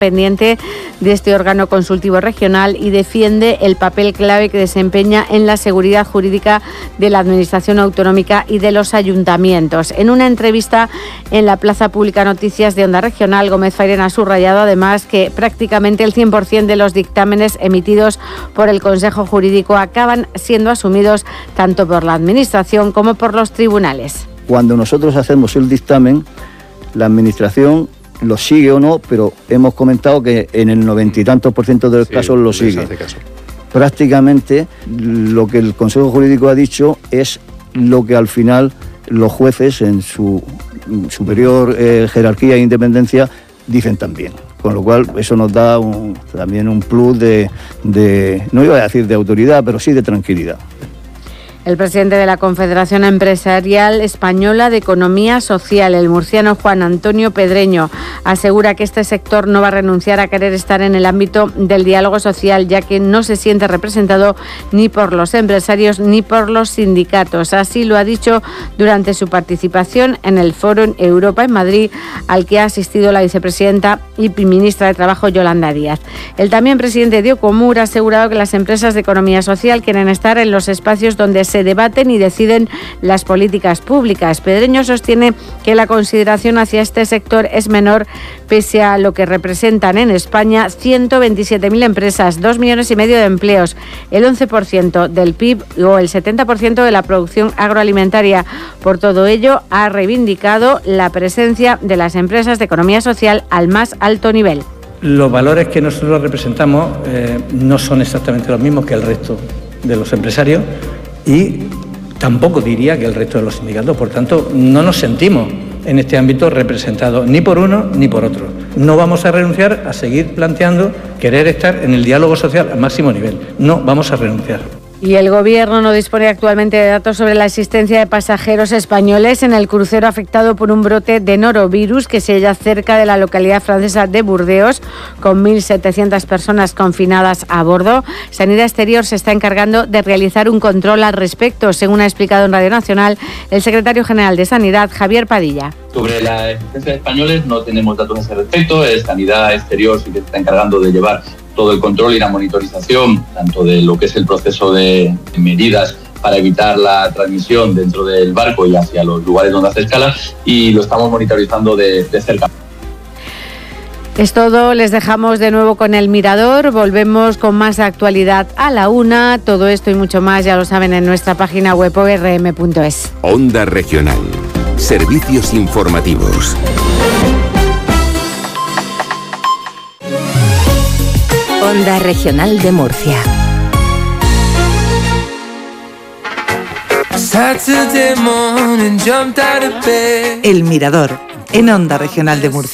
pendiente de este órgano consultivo regional y defiende el papel clave que desempeña en la seguridad jurídica de la Administración autonómica y de los ayuntamientos. En una entrevista en la Plaza Pública Noticias de Onda Regional, Gómez Fairén ha subrayado además que prácticamente el 100% de los dictámenes emitidos por el Consejo Jurídico acaban siendo asumidos tanto por la Administración como por los tribunales. Cuando nosotros hacemos el dictamen, la Administración lo sigue o no, pero hemos comentado que en el 90 y tantos % de los casos lo sigue. Prácticamente lo que el Consejo Jurídico ha dicho es lo que al final los jueces en su superior jerarquía e independencia dicen también. Con lo cual eso nos da también un plus de, no iba a decir de autoridad, pero sí de tranquilidad. El presidente de la Confederación Empresarial Española de Economía Social, el murciano Juan Antonio Pedreño, asegura que este sector no va a renunciar a querer estar en el ámbito del diálogo social, ya que no se siente representado ni por los empresarios ni por los sindicatos. Así lo ha dicho durante su participación en el Foro Europa en Madrid, al que ha asistido la vicepresidenta y ministra de Trabajo, Yolanda Díaz. El también presidente de Ocomur ha asegurado que las empresas de economía social quieren estar en los espacios donde se debaten y deciden las políticas públicas. Pedreño sostiene que la consideración hacia este sector es menor, pese a lo que representan en España 127.000 empresas, 2,5 millones de empleos, el 11% del PIB o el 70% de la producción agroalimentaria. Por todo ello, ha reivindicado la presencia de las empresas de economía social al más alto nivel. Los valores que nosotros representamos no son exactamente los mismos que el resto de los empresarios y tampoco diría que el resto de los sindicatos. Por tanto, no nos sentimos en este ámbito representados ni por uno ni por otro. No vamos a renunciar a seguir planteando querer estar en el diálogo social al máximo nivel. No vamos a renunciar. Y el Gobierno no dispone actualmente de datos sobre la existencia de pasajeros españoles en el crucero afectado por un brote de norovirus que se halla cerca de la localidad francesa de Burdeos, con 1.700 personas confinadas a bordo. Sanidad Exterior se está encargando de realizar un control al respecto, según ha explicado en Radio Nacional el secretario general de Sanidad, Javier Padilla. Sobre la existencia de españoles no tenemos datos a ese respecto. Sanidad Exterior sí que se está encargando de llevar todo el control y la monitorización, tanto de lo que es el proceso de medidas para evitar la transmisión dentro del barco y hacia los lugares donde hace escala, y lo estamos monitorizando de cerca. Es todo, les dejamos de nuevo con El Mirador, volvemos con más actualidad a la 1, todo esto y mucho más ya lo saben en nuestra página web orm.es. Onda Regional, servicios informativos. Onda Regional de Murcia. El Mirador, en Onda Regional de Murcia.